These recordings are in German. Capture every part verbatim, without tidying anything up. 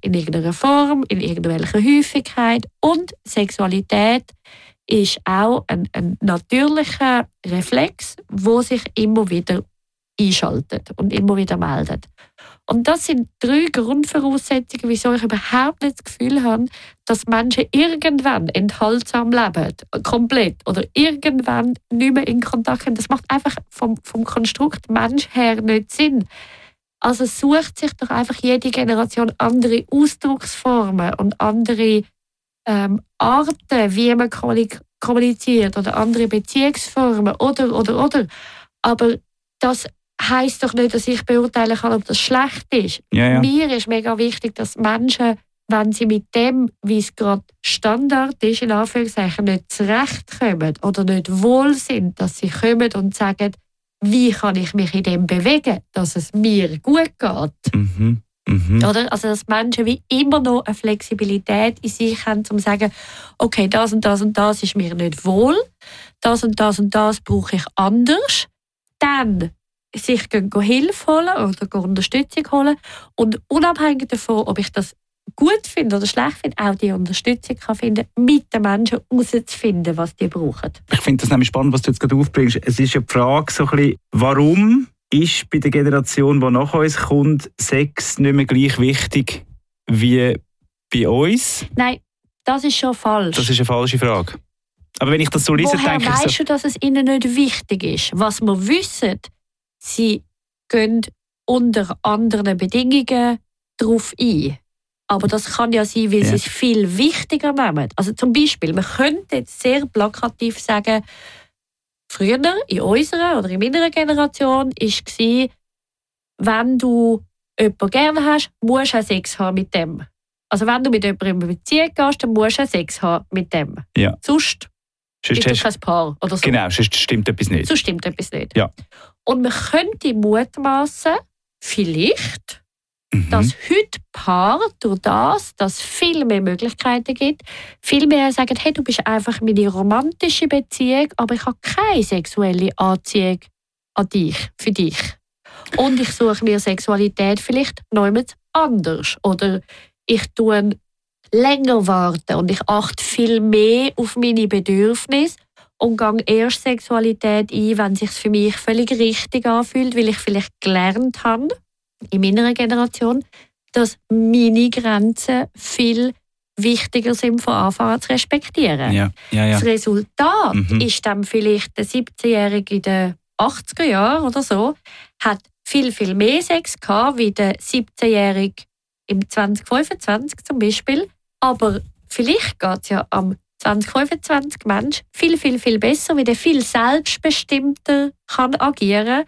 in irgendeiner Form, in irgendwelcher Häufigkeit. Und Sexualität ist auch ein, ein natürlicher Reflex, der sich immer wieder einschaltet und immer wieder meldet. Und das sind drei Grundvoraussetzungen, wieso ich überhaupt nicht das Gefühl habe, dass Menschen irgendwann enthaltsam leben, komplett, oder irgendwann nicht mehr in Kontakt kommen. Das macht einfach vom, vom Konstrukt Mensch her nicht Sinn. Also sucht sich doch einfach jede Generation andere Ausdrucksformen und andere ähm, Arten, wie man kommuniziert, oder andere Beziehungsformen, oder, oder, oder. Aber das heisst doch nicht, dass ich beurteilen kann, ob das schlecht ist. Ja, ja. Mir ist mega wichtig, dass Menschen, wenn sie mit dem, wie es gerade Standard ist, in Anführungszeichen, nicht zurechtkommen oder nicht wohl sind, dass sie kommen und sagen, wie kann ich mich in dem bewegen, dass es mir gut geht. Mhm. Mhm. Oder? Also, dass Menschen wie immer noch eine Flexibilität in sich haben, um zu sagen, okay, das und das und das ist mir nicht wohl, das und das und das brauche ich anders. Dann sich Hilfe holen oder Unterstützung holen und unabhängig davon, ob ich das gut finde oder schlecht finde, auch die Unterstützung kann finden, mit den Menschen herauszufinden, was die brauchen. Ich finde das nämlich spannend, was du jetzt gerade aufbringst. Es ist ja die Frage, so ein bisschen, warum ist bei der Generation, die nach uns kommt, Sex nicht mehr gleich wichtig wie bei uns? Nein, das ist schon falsch. Das ist eine falsche Frage. Aber wenn ich das so lese, Woher denke ich weißt so... du, dass es ihnen nicht wichtig ist? Was wir wissen, sie gehen unter anderen Bedingungen darauf ein. Aber das kann ja sein, weil ja. sie es viel wichtiger nehmen. Also zum Beispiel, man könnte jetzt sehr plakativ sagen, früher in unserer oder in meiner Generation war, wenn du jemanden gerne hast, musst du auch Sex haben mit dem. Also wenn du mit jemandem in eine Beziehung gehst, dann musst du auch Sex haben mit dem. Ja. Sonst Sonst ist das kein Paar oder so. Genau, sonst stimmt etwas nicht. Sonst stimmt etwas nicht. Ja. Und man könnte mutmaßen, vielleicht, Mhm. dass heute Paar durch das, dass es viel mehr Möglichkeiten gibt, viel mehr sagen, hey, du bist einfach meine romantische Beziehung, aber ich habe keine sexuelle Anziehung an dich, für dich. Und ich suche mir Sexualität vielleicht noch jemand anders. Oder ich tue länger warten und ich achte viel mehr auf meine Bedürfnisse und gehe erst Sexualität ein, wenn es sich für mich völlig richtig anfühlt, weil ich vielleicht gelernt habe, in meiner Generation, dass meine Grenzen viel wichtiger sind, von Anfang an zu respektieren. Ja, ja, ja. Das Resultat Mhm. ist dann vielleicht der siebzehnjährige in den achtziger Jahren oder so, hat viel, viel mehr Sex gehabt, wie der siebzehnjährige im zwanzig fünfundzwanzig zum Beispiel. Aber vielleicht geht es ja am zwanzig fünfundzwanzig Mensch viel, viel, viel besser, wie der viel selbstbestimmter kann agieren,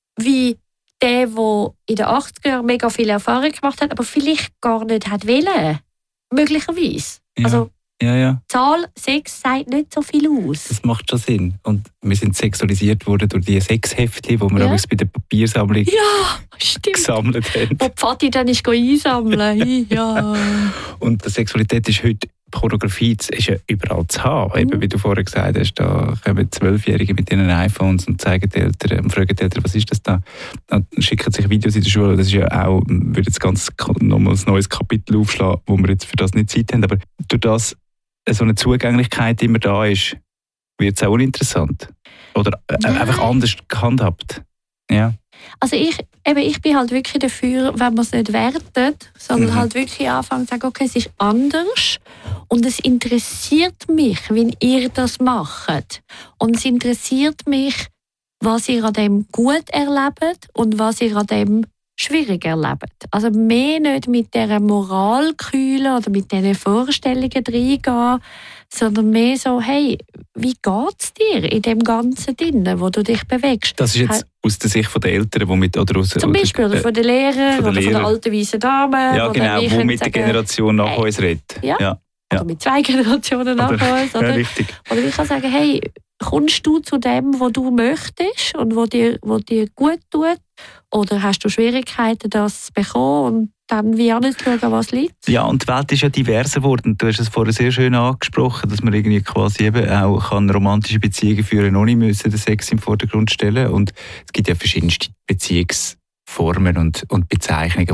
wie der, der in den achtziger Jahren mega viel Erfahrung gemacht hat, aber vielleicht gar nicht hat wollen. Möglicherweise. Ja. Also, Ja, ja. die Zahl sechs sagt nicht so viel aus. Das macht schon Sinn. Und wir sind sexualisiert worden durch die Sexheftchen, die wir Ja. ja. bei der Papiersammlung Ja, stimmt. gesammelt haben. Wo die Vati dann ist einsammeln. Ja. Und die Sexualität ist heute, Pornografie ist ja überall zu haben. Mhm. Eben, wie du vorher gesagt hast, da kommen Zwölfjährige mit ihren iPhones und zeigen die Eltern und fragen die Eltern, was ist das da? Dann schicken sich Videos in der Schule. Das ist ja auch, würde jetzt ganz nochmal ein neues Kapitel aufschlagen, wo wir jetzt für das nicht Zeit haben. Aber durch das so eine Zugänglichkeit immer da ist, wird es auch uninteressant. Oder äh, einfach anders gehandhabt. Ja. Also ich, eben, ich bin halt wirklich dafür, wenn man es nicht wertet, sondern Mhm. halt wirklich anfangen zu sagen, okay, es ist anders und es interessiert mich, wie ihr das macht. Und es interessiert mich, was ihr an dem gut erlebt und was ihr an dem schwierig erlebt. Also mehr nicht mit dieser Moralkühle oder mit diesen Vorstellungen reingehen, sondern mehr so, hey, wie geht's dir in dem Ganzen drin, wo du dich bewegst? Das ist jetzt aus der Sicht der Eltern, die mit... Oder aus, Zum Beispiel oder äh, von den Lehrern von den oder von Lehrern. der alten weißen Dame. Ja, wo genau, dann wir wo können mit der sagen, Generation nach hey, uns redet. Ja. Ja. Oder mit zwei Generationen nach uns. Ja, Oder? richtig. Oder ich kann sagen, hey, kommst du zu dem, was du möchtest und was dir, was dir gut tut? Oder hast du Schwierigkeiten, das zu bekommen und dann wie anzuschauen, was liegt? Ja, und die Welt ist ja diverser geworden. Du hast es vorher sehr schön angesprochen, dass man irgendwie quasi eben auch kann romantische Beziehungen führen, ohne müssen den Sex im Vordergrund stellen. Und es gibt ja verschiedenste Beziehungsformen und, und Bezeichnungen, die ich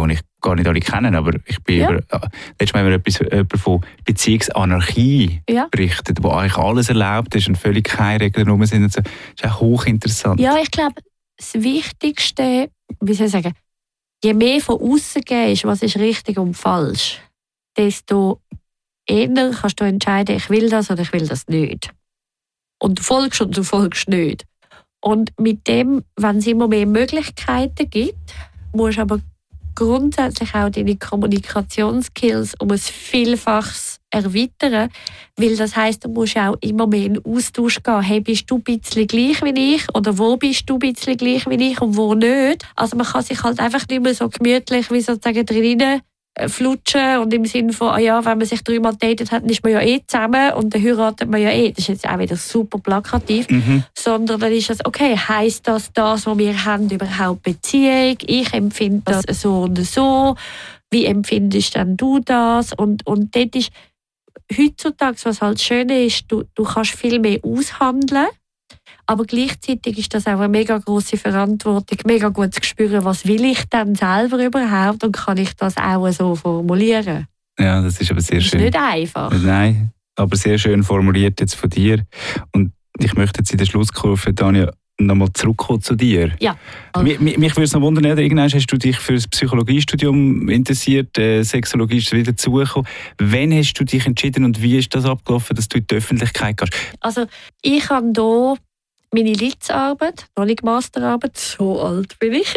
gar nicht alle kennen, aber ich bin Ja. über, äh, letztes Mal haben wir etwas jemand von Beziehungsanarchie Ja. berichtet, wo eigentlich alles erlaubt ist und völlig keine Regeln rum sind. Und so. Das ist auch hochinteressant. Ja, ich glaube, das Wichtigste, wie soll ich sagen, je mehr von außen ist, was ist richtig und falsch, desto eher kannst du entscheiden, ich will das oder ich will das nicht. Und du folgst und du folgst nicht. Und mit dem, wenn es immer mehr Möglichkeiten gibt, musst du aber grundsätzlich auch deine Kommunikationsskills um ein Vielfaches erweitern, weil das heisst, du musst auch immer mehr in Austausch gehen. Hey, bist du ein bisschen gleich wie ich oder wo bist du ein bisschen gleich wie ich und wo nicht? Also man kann sich halt einfach nicht mehr so gemütlich wie sozusagen drinnen flutschen und im Sinne von, ah ja, wenn man sich dreimal datet hat, dann ist man ja eh zusammen und dann heiratet man ja eh. Das ist jetzt auch wieder super plakativ. Mhm. Sondern dann ist es, okay, heisst das, das, was wir haben, überhaupt Beziehung? Ich empfinde das so und so. Wie empfindest denn du das? Und, und dort ist heutzutage, was halt schön ist, du, du kannst viel mehr aushandeln. Aber gleichzeitig ist das auch eine mega grosse Verantwortung, mega gut zu spüren, was will ich denn selber überhaupt und kann ich das auch so formulieren. Ja, das ist aber sehr Das ist schön. nicht einfach. Nein, aber sehr schön formuliert jetzt von dir. Und ich möchte jetzt in der Schlusskurve, Tanja, nochmal zurückkommen zu dir. Ja. Mich, mich, mich würde es noch wundern, irgendwann hast du dich für das Psychologiestudium interessiert, äh, Sexologie ist wieder dazugekommen. Wann hast du dich entschieden und wie ist das abgelaufen, dass du in die Öffentlichkeit gehst? Also ich habe hier meine Litzarbeit, noch nicht Masterarbeit, so alt bin ich,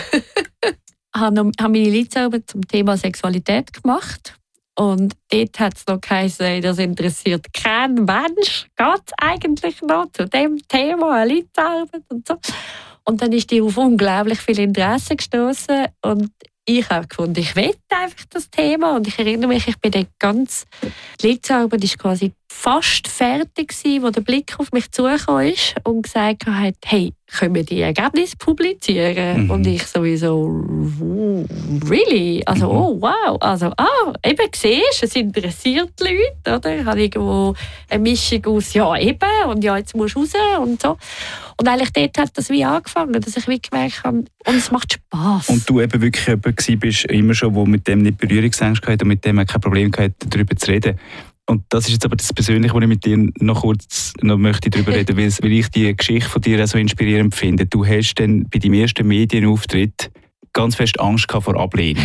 habe noch- habe meine Litzarbeit zum Thema Sexualität gemacht. Und dort hat es noch geheißen, das interessiert kein Mensch. Geht es eigentlich noch zu dem Thema, eine Litzarbeit und so. Und dann ist die auf unglaublich viel Interesse gestoßen und ich habe gefunden, ich will einfach das Thema. Und ich erinnere mich, ich bin dann ganz, die Litzarbeit war quasi fast fertig gewesen, wo der Blick auf mich zugekommen ist und gesagt hat, hey, können wir die Ergebnisse publizieren? Mhm. Und ich sowieso, really? Also, Mhm. oh wow, also, ah, eben siehst, es interessiert die Leute, oder? Ich habe irgendwo eine Mischung aus, ja eben, und ja, jetzt musst du raus und so. Und eigentlich dort hat das wie angefangen, dass ich wie gemerkt habe, und es macht Spass. Und du eben wirklich jemand gewesen bist, immer schon, wo mit dem nicht Berührungsängste hatte und mit dem auch kein Problem hatte, darüber zu reden. Und das ist jetzt aber das Persönliche, wo ich mit dir noch kurz noch möchte darüber reden möchte, weil ich die Geschichte von dir auch so inspirierend finde. Du hast dann bei deinem ersten Medienauftritt ganz fest Angst gehabt vor Ablehnung.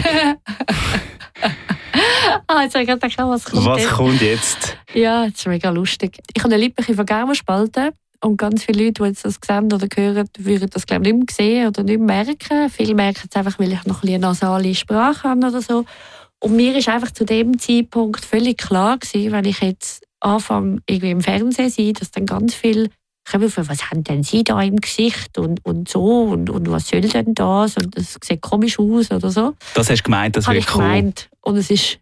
ah, jetzt habe ich gerade gedacht, was kommt Was jetzt? kommt jetzt? Ja, das ist mega lustig. Ich habe eine Lippe von Gaumenspalten und ganz viele Leute, die jetzt das sehen oder hören, würden das glaube ich nicht mehr sehen oder nicht mehr merken. Viele merken es einfach, weil ich noch ein bisschen eine nasale Sprache habe oder so. Und mir ist einfach zu dem Zeitpunkt völlig klar gewesen, wenn ich jetzt anfange, irgendwie im Fernsehen zu sein, dass dann ganz viel kommen von, was haben denn Sie da im Gesicht und, und so und, und was soll denn das und das sieht komisch aus oder so. Das hast du gemeint, das Habe wäre ich cool. gemeint. Und es ist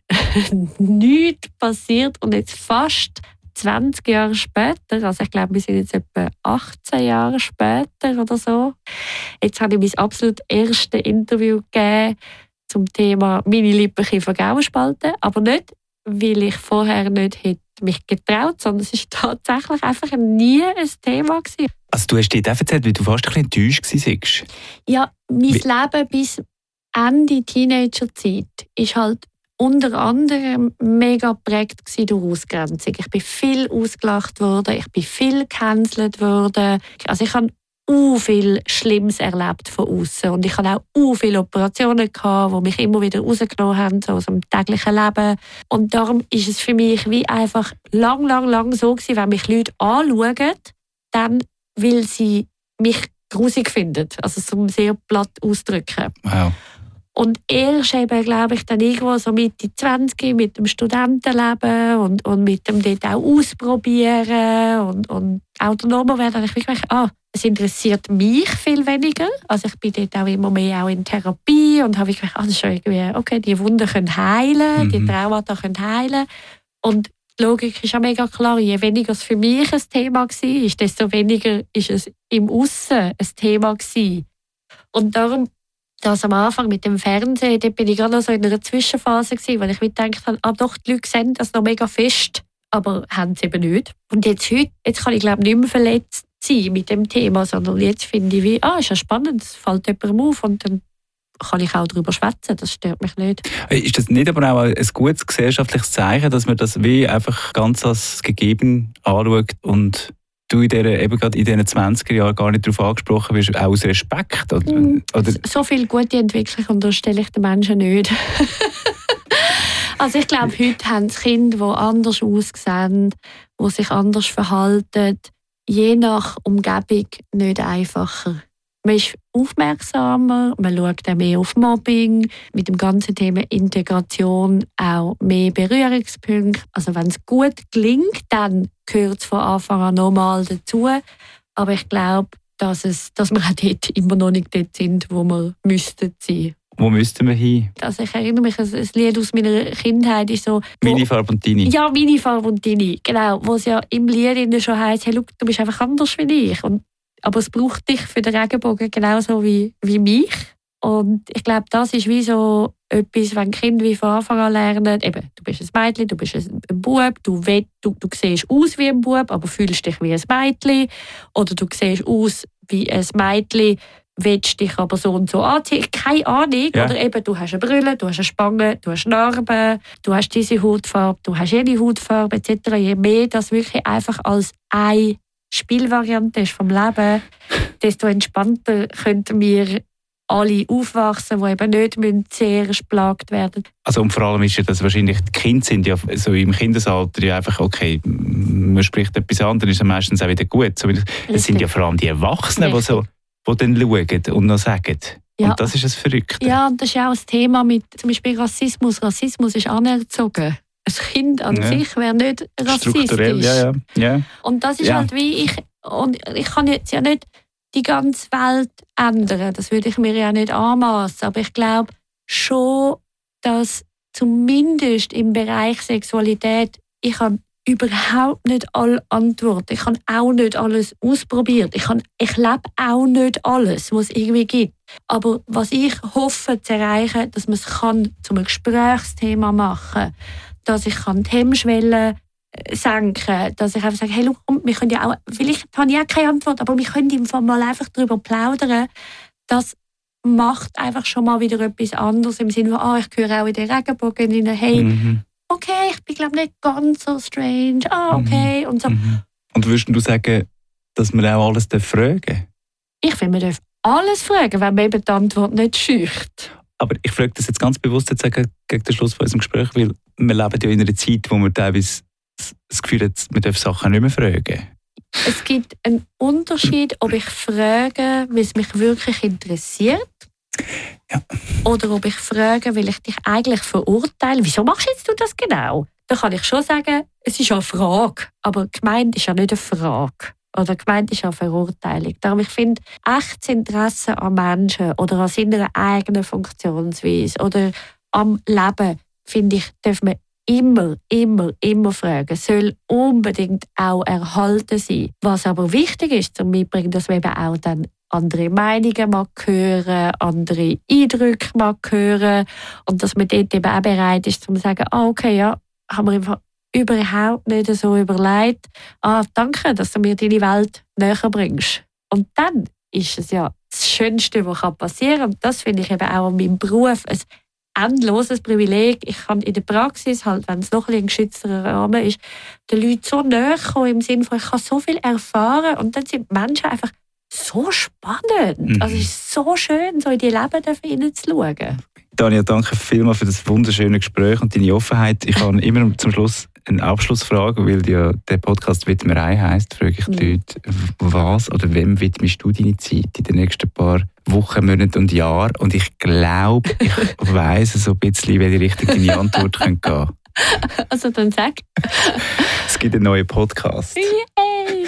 nichts passiert. Und jetzt fast zwanzig Jahre später, also ich glaube, wir sind jetzt etwa achtzehn Jahre später oder so, jetzt habe ich mein absolut erstes Interview gegeben zum Thema «Meine Lippen können Gaumenspalten», aber nicht, weil ich vorher nicht hätte mich getraut, sondern es ist tatsächlich einfach nie ein Thema gewesen. Also du hast dir das erzählt, weil du fast ein bisschen enttäuscht warst. Ja, mein Wie- Leben bis Ende Teenagerzeit ist halt unter anderem mega geprägt gewesen durch Ausgrenzung. Ich bin viel ausgelacht worden, ich bin viel gecancelt worden. Also ich habe u viel Schlimmes erlebt von außen und ich hatte auch u viele Operationen gehabt, die mich immer wieder rausgenommen haben so aus dem täglichen Leben. Und darum ist es für mich wie einfach lang, lang, lang so gewesen, wenn mich Leute anschauen, dann weil sie mich grusig finden, also zum sehr platt ausdrücken. Wow. Und erst eben, glaube ich, dann irgendwo so Mitte zwanzig mit dem Studentenleben und, und mit dem dort auch ausprobieren und, und autonomer werden, habe ich wirklich gedacht, ah, es interessiert mich viel weniger. Also ich bin dort auch immer mehr auch in Therapie und habe gedacht, ah, das ist irgendwie, okay, die Wunden können heilen, Mhm. die Traumata können heilen. Und die Logik ist auch mega klar, je weniger es für mich ein Thema war, desto weniger ist es im Aussen ein Thema gewesen. Und darum, das am Anfang mit dem Fernsehen, dort bin ich gerade noch so in einer Zwischenphase gewesen, weil ich mir gedacht habe, ah, doch, die Leute sehen das noch mega fest, aber haben es eben nicht. Und jetzt heute, jetzt kann ich glaube nicht mehr verletzt sein mit dem Thema, sondern jetzt finde ich wie, ah, ist ja spannend, es fällt jemandem auf und dann kann ich auch darüber schwätzen, das stört mich nicht. Ist das nicht aber auch ein gutes gesellschaftliches Zeichen, dass man das wie einfach ganz als gegeben anschaut und du in dieser, eben gerade in diesen zwanziger Jahren gar nicht darauf angesprochen wirst, auch aus Respekt? Oder, mm, oder? So viel gute Entwicklung unterstelle ich den Menschen nicht. Also ich glaube, heute haben es Kinder, die anders aussehen, die sich anders verhalten, je nach Umgebung nicht einfacher. Man ist aufmerksamer, man schaut auch mehr auf Mobbing, mit dem ganzen Thema Integration auch mehr Berührungspunkte. Also wenn es gut gelingt, dann gehört es von Anfang an normal dazu. Aber ich glaube, dass, es, dass wir auch dort immer noch nicht dort sind, wo wir müssten sein. Wo müssten wir hin? Also ich erinnere mich, ein Lied aus meiner Kindheit ist so... Meine Farbe und deine. Ja, meine Farbe und deine, genau. Wo es ja im Lied schon heisst, hey, look, du bist einfach anders wie ich. Und, aber es braucht dich für den Regenbogen genauso wie, wie mich. Und ich glaube, das ist wie so etwas, wenn Kinder wie von Anfang an lernen, eben, du bist ein Mädchen, du bist ein Bub, du, willst, du, du siehst aus wie ein Bub, aber fühlst dich wie ein Mädchen. Oder du siehst aus wie ein Mädchen, willst dich aber so und so anziehen. Keine Ahnung. Ja. Oder eben, du hast eine Brille, du hast eine Spange, du hast Narben, du hast diese Hautfarbe, du hast jene Hautfarbe et cetera. Je mehr das wirklich einfach als eine Spielvariante ist vom Leben, desto entspannter könnten wir alle aufwachsen, die eben nicht sehr geplagt werden. Also und vor allem ist ja, dass wahrscheinlich die Kinder sind ja so im Kindesalter ja einfach, okay, man spricht etwas an, dann ist es meistens auch wieder gut. So, es sind ja vor allem die Erwachsenen, die so die dann schauen und noch sagen. Ja. Und das ist das Verrückte. Ja, und das ist auch das Thema mit zum Beispiel Rassismus. Rassismus ist anerzogen. Ein Kind an ja. sich wäre nicht rassistisch. Strukturell, ja, ja. ja. Und das ist ja. halt wie ich, und ich kann jetzt ja nicht die ganze Welt ändern. Das würde ich mir ja nicht anmassen. Aber ich glaube schon, dass zumindest im Bereich Sexualität ich habe überhaupt nicht alle Antworten. Ich habe auch nicht alles ausprobiert. Ich, habe, ich lebe auch nicht alles, was es irgendwie gibt. Aber was ich hoffe zu erreichen, dass man es kann zum Gesprächsthema machen kann, dass ich kann die Hemmschwelle senken, dass ich einfach sage, hey, komm, wir können ja auch, vielleicht habe ich auch keine Antwort, aber wir können im mal einfach darüber plaudern. Das macht einfach schon mal wieder etwas anderes im Sinne von, ah, ich gehöre auch in den Regenbogen rein, hey, mhm. okay, ich bin glaube nicht ganz so strange, ah, okay. Mhm. Und, so. Mhm. Und würdest du sagen, dass man auch alles fragen darf? Ich finde, man darf alles fragen, wenn man eben die Antwort nicht schücht. Aber ich frage das jetzt ganz bewusst jetzt gegen den Schluss von unserem Gespräch, weil wir leben ja in einer Zeit, wo man teilweise das Gefühl hat, man darf Sachen nicht mehr fragen. Es gibt einen Unterschied, ob ich frage, weil es mich wirklich interessiert. Ja. Oder ob ich frage, weil ich dich eigentlich verurteile. Wieso machst du jetzt du das genau? Da kann ich schon sagen, es ist eine Frage. Aber gemeint ist ja nicht eine Frage. Oder gemeint ist ja eine Verurteilung. Darum, ich finde, echtes Interesse an Menschen oder an seiner eigenen Funktionsweise oder am Leben, finde ich, darf man immer, immer, immer fragen. Soll unbedingt auch erhalten sein. Was aber wichtig ist zum Mitbringen, dass man eben auch dann andere Meinungen mag hören, andere Eindrücke mag hören und dass man dort eben auch bereit ist, um zu sagen, ah, okay, ja, haben wir einfach überhaupt nicht so überlegt. Ah, danke, dass du mir deine Welt näher bringst. Und dann ist es ja das Schönste, was passieren kann. Und das finde ich eben auch an meinem Beruf ein endloses Privileg. Ich kann in der Praxis, halt, wenn es noch ein, ein geschützterer Rahmen ist, den Leuten so näher kommen, im Sinne von, ich kann so viel erfahren und dann sind Menschen einfach so spannend. Mhm. Also es ist so schön, so in die Leben hineinzuschauen. Tanja, danke vielmals für das wunderschöne Gespräch und deine Offenheit. Ich habe immer zum Schluss eine Abschlussfrage, weil ja der Podcast «Widmerei» heisst, frage ich die Leute, was oder wem widmest du deine Zeit in den nächsten paar Wochen, Monaten und Jahren? Und ich glaube, ich weiss so ein bisschen, in welche Richtung deine Antwort gehen könnte. Also dann sag. Es gibt einen neuen Podcast. Yay!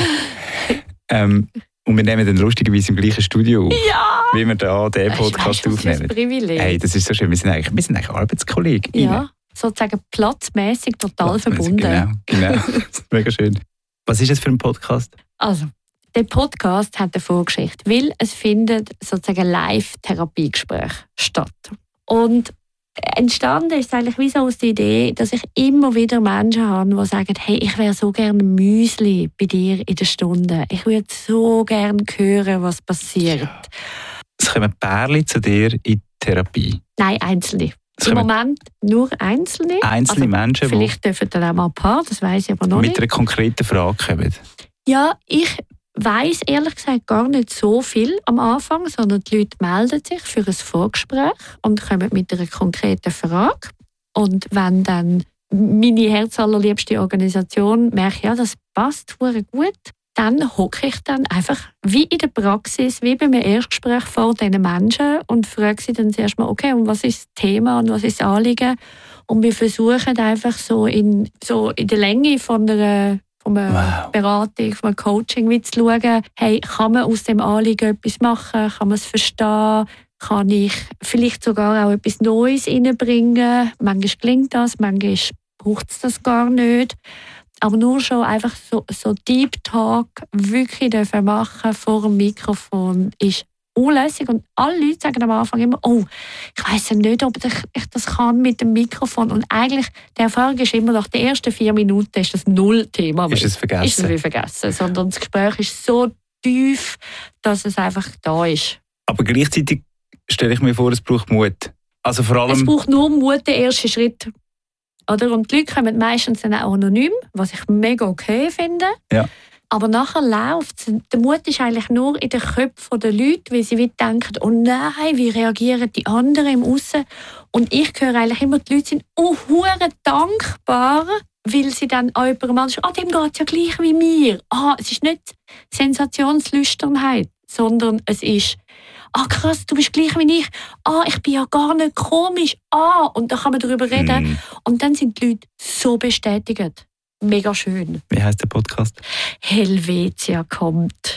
ähm, und wir nehmen dann lustigerweise im gleichen Studio auf, ja! wie wir da den Podcast weißt, aufnehmen. Das ist ein Privileg. Hey, das ist so schön. Wir sind eigentlich, wir sind eigentlich Arbeitskollegen. Ja, sozusagen platzmäßig total platzmäßig, verbunden. Genau, genau. Mega schön. Was ist das für ein Podcast? Also, der Podcast hat eine Vorgeschichte, weil es findet sozusagen Live-Therapiegespräche statt. Und entstanden ist es eigentlich wie so aus der Idee, dass ich immer wieder Menschen habe, die sagen, hey, ich wäre so gerne Müsli bei dir in der Stunde. Ich würde so gerne hören, was passiert. Ja. Es kommen Pärchen zu dir in die Therapie? Nein, Einzelne. Im Moment nur Einzelne. Einzelne also Menschen, vielleicht dürfen dann auch mal ein paar, das weiss ich aber noch mit nicht. Mit einer konkreten Frage kommen? Ja, ich weiss ehrlich gesagt gar nicht so viel am Anfang, sondern die Leute melden sich für ein Vorgespräch und kommen mit einer konkreten Frage. Und wenn dann meine herzallerliebste Organisation merkt, ja, das passt verdammt gut, dann hocke ich dann einfach wie in der Praxis, wie bei einem Erstgespräch vor diesen Menschen und frage sie dann zuerst mal, okay, und was ist das Thema und was ist das Anliegen? Und wir versuchen einfach so in, so in der Länge von einer, von einer wow. Beratung, von einem Coaching wie zu schauen, hey, kann man aus dem Anliegen etwas machen? Kann man es verstehen? Kann ich vielleicht sogar auch etwas Neues reinbringen? Manchmal gelingt das, manchmal braucht es das gar nicht. Aber nur schon einfach so, so Deep Talk wirklich dürfen machen vor dem Mikrofon ist unlässig. Und alle Leute sagen am Anfang immer, oh, ich weiss ja nicht, ob ich, ich das kann mit dem Mikrofon. Und eigentlich, die Erfahrung ist immer, nach den ersten vier Minuten ist das Null-Thema. Ist es vergessen? Ist es wie vergessen. Sondern das Gespräch ist so tief, dass es einfach da ist. Aber gleichzeitig stelle ich mir vor, es braucht Mut. Also vor allem... Es braucht nur Mut, den ersten Schritt. Oder? Und die Leute kommen meistens dann auch anonym, was ich mega okay finde. Ja. Aber nachher läuft es. Der Mut ist eigentlich nur in den Köpfen der Leute, weil sie wie denken, oh nein, wie reagieren die anderen im Aussen? Und ich höre eigentlich immer, die Leute sind oh, hure dankbar, weil sie dann auch jemandem anderen sagen, ah, dem geht es ja gleich wie mir. Ah, es ist nicht Sensationslüsternheit, sondern es ist, ah krass, du bist gleich wie ich. Ah, ich bin ja gar nicht komisch. Ah, und da kann man darüber reden. Mm. Und dann sind die Leute so bestätigt. Mega schön. Wie heisst der Podcast? Helvetia kommt.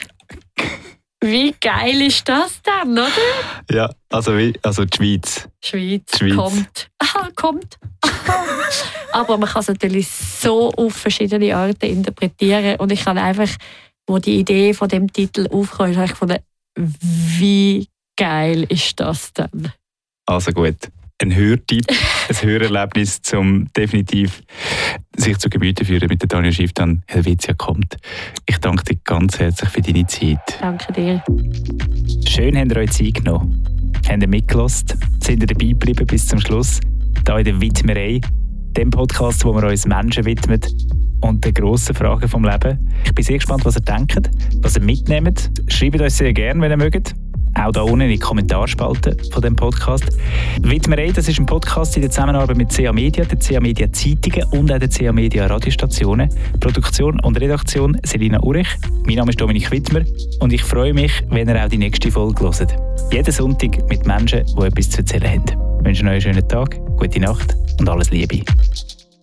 Wie geil ist das denn, oder? Ja, also, wie, also die Schweiz. Schweiz, Schweiz. kommt. Aha, kommt. Aber man kann es natürlich so auf verschiedene Arten interpretieren. Und ich kann einfach, wo die Idee von dem Titel aufkam, habe ich gefunden, wie geil ist das denn? Also gut, ein Hörtipp, ein Hörerlebnis, um definitiv sich zu Gemüte führen mit der Tanja Schiff, dann Helvetia kommt. Ich danke dir ganz herzlich für deine Zeit. Danke dir. Schön, habt ihr euch Zeit genommen. Habt ihr mitgelassen? Sind ihr dabei geblieben bis zum Schluss? Hier in der Widmerei, dem Podcast, wo wir uns Menschen widmen und den grossen Fragen vom Leben. Ich bin sehr gespannt, was ihr denkt, was ihr mitnehmt. Schreibt uns sehr gerne, wenn ihr mögt. Auch da unten in die Kommentarspalte von dem Podcast. Widmerei, das ist ein Podcast in der Zusammenarbeit mit C A Media, der C A Media Zeitungen und auch der C A Media Radiostationen. Produktion und Redaktion Selina Urich. Mein Name ist Dominik Wittmer und ich freue mich, wenn ihr auch die nächste Folge hört. Jeden Sonntag mit Menschen, die etwas zu erzählen haben. Ich wünsche euch einen schönen Tag, gute Nacht und alles Liebe.